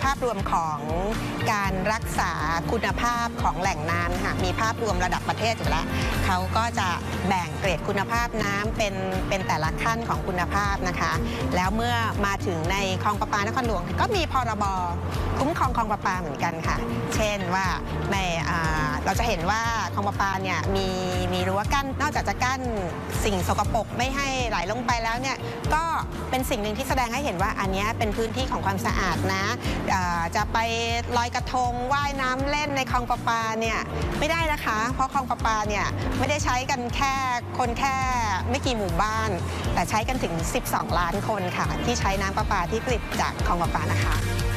ภาพรวมของการรักษาคุณภาพของแหล่งน้ำค่ะมีภาพรวมระดับประเทศอยู่แล้วเขาก็จะแบ่งเกรดคุณภาพน้ำเป็นแต่ละขั้นของคุณภาพนะคะแล้วเมื่อมาถึงในคลองประปานครหลวงก็มีพรบคุ้มครองคลองประปาเหมือนกันค่ะเช่นว่าในเราจะเห็นว่าคลองประปาเนี่ยมีรั้วกั้นนอกจากจะกั้นสิ่งสกปรกไม่ให้ไหลลงไปแล้วเนี่ยก็เป็นสิ่งหนึ่งที่แสดงให้เห็นว่าอันนี้เป็นพื้นที่ของความสะอาดนะจะไปลอยกระทงว่ายน้ำเล่นในคลองประปาเนี่ยไม่ได้นะคะเพราะคลองประปาเนี่ยไม่ได้ใช้กันแค่ไม่กี่หมู่บ้านแต่ใช้กันถึง12 ล้านคนค่ะที่ใช้น้ำประปาที่ผลิตจากคลองประปานะคะ